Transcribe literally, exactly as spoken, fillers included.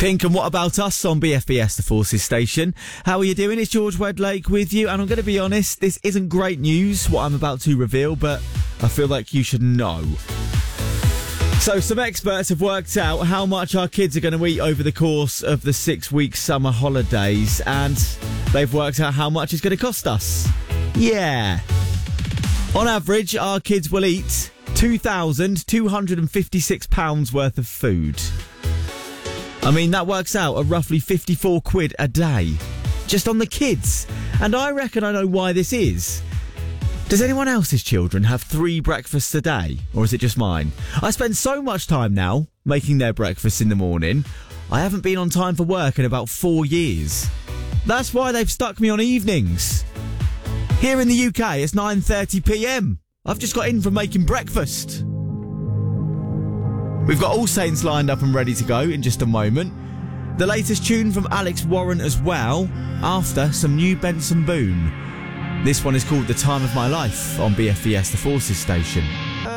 Pink, and what about us on B F B S, the Forces Station? How are you doing? It's George Wedlake with you, and I'm going to be honest, this isn't great news, what I'm about to reveal, but I feel like you should know. So, some experts have worked out how much our kids are going to eat over the course of the six-week summer holidays, and they've worked out how much it's going to cost us. Yeah. On average, our kids will eat two thousand two hundred fifty-six pounds worth of food. I mean, that works out at roughly fifty-four quid a day, just on the kids. And I reckon I know why this is. Does anyone else's children have three breakfasts a day? Or is it just mine? I spend so much time now making their breakfasts in the morning. I haven't been on time for work in about four years. That's why they've stuck me on evenings. Here in the U K, it's nine thirty p m. I've just got in from making breakfast. We've got All Saints lined up and ready to go in just a moment. The latest tune from Alex Warren as well, after some new Benson Boone. This one is called The Time of My Life on B F B S, the Forces Station.